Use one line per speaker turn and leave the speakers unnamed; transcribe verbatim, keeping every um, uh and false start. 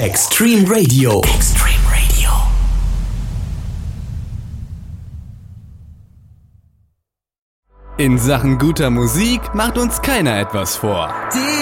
Extreme Radio. Extreme Radio.
In Sachen guter Musik macht uns keiner etwas vor.